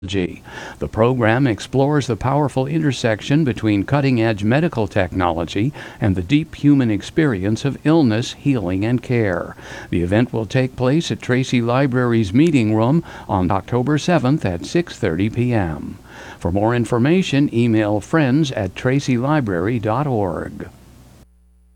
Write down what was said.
The program explores the powerful intersection between cutting-edge medical technology and the deep human experience of illness, healing, and care. The event will take place at Tracy Library's meeting room on October 7th at 6:30 p.m. For more information, email friends@tracylibrary.org.